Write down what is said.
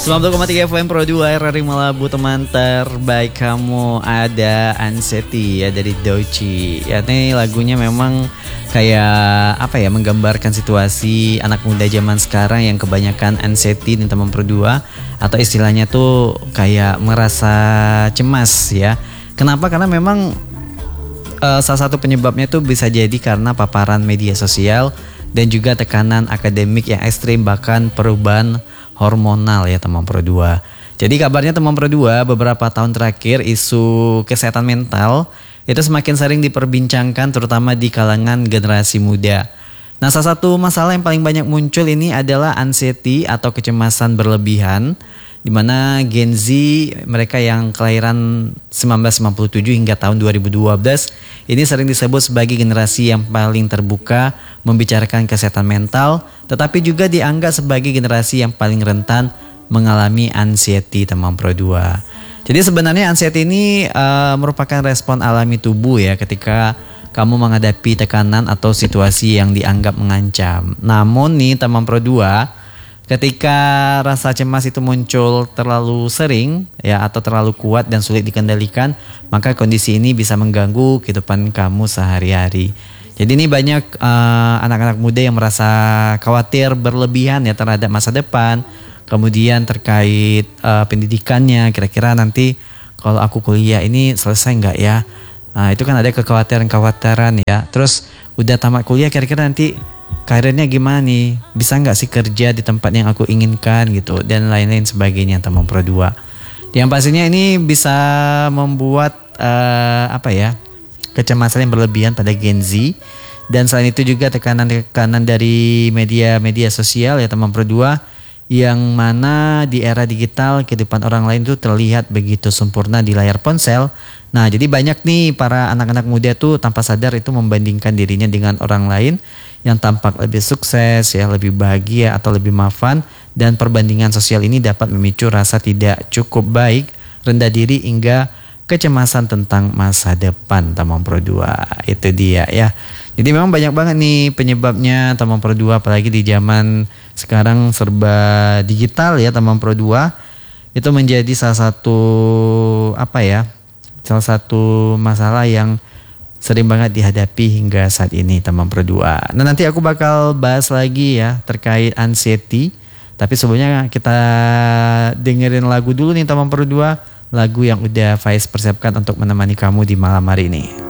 90,3 FM Pro 2 RRI Malabu, teman terbaik kamu. Ada Anseti ya dari Doci. Ya ini lagunya memang kayak apa ya, menggambarkan situasi anak muda zaman sekarang yang kebanyakan anxiety di teman Pro 2, atau istilahnya tuh kayak merasa cemas ya. Kenapa? Karena memang salah satu penyebabnya tuh bisa jadi karena paparan media sosial dan juga tekanan akademik yang ekstrim, bahkan perubahan hormonal ya teman Pro 2. Jadi kabarnya teman Pro 2 beberapa tahun terakhir isu kesehatan mental itu semakin sering diperbincangkan, terutama di kalangan generasi muda. Nah, salah satu masalah yang paling banyak muncul ini adalah anxiety atau kecemasan berlebihan, di mana Gen Z, mereka yang kelahiran 1997 hingga tahun 2012 ini sering disebut sebagai generasi yang paling terbuka membicarakan kesehatan mental, tetapi juga dianggap sebagai generasi yang paling rentan mengalami anxiety teman Pro 2. Jadi sebenarnya anxiety ini merupakan respon alami tubuh ya ketika kamu menghadapi tekanan atau situasi yang dianggap mengancam. Namun nih teman Pro 2, ketika rasa cemas itu muncul terlalu sering ya atau terlalu kuat dan sulit dikendalikan, maka kondisi ini bisa mengganggu kehidupan kamu sehari-hari. Jadi ini banyak anak-anak muda yang merasa khawatir berlebihan ya terhadap masa depan, kemudian terkait pendidikannya, kira-kira nanti kalau aku kuliah ini selesai nggak ya? Nah itu kan ada kekhawatiran ya. Terus udah tamat kuliah, kira-kira nanti karirnya gimana nih? Bisa nggak sih kerja di tempat yang aku inginkan gitu, dan lain-lain sebagainya teman Pro 2. Yang pastinya ini bisa membuat kecemasan yang berlebihan pada Gen Z. Dan selain itu juga tekanan dari media sosial ya teman Pro 2, yang mana di era digital kehidupan orang lain itu terlihat begitu sempurna di layar ponsel. Nah jadi banyak nih para anak-anak muda tuh tanpa sadar itu membandingkan dirinya dengan orang lain yang tampak lebih sukses ya, lebih bahagia atau lebih mapan, dan perbandingan sosial ini dapat memicu rasa tidak cukup baik, rendah diri hingga kecemasan tentang masa depan teman Pro 2. Itu dia ya. Jadi memang banyak banget nih penyebabnya teman Pro 2, apalagi di zaman sekarang serba digital ya teman Pro 2. Itu menjadi salah satu masalah yang sering banget dihadapi hingga saat ini teman Pro 2. Nah nanti aku bakal bahas lagi ya terkait anxiety. Tapi sebelumnya kita dengerin lagu dulu nih teman Pro 2. Lagu yang udah Faiz persiapkan untuk menemani kamu di malam hari ini.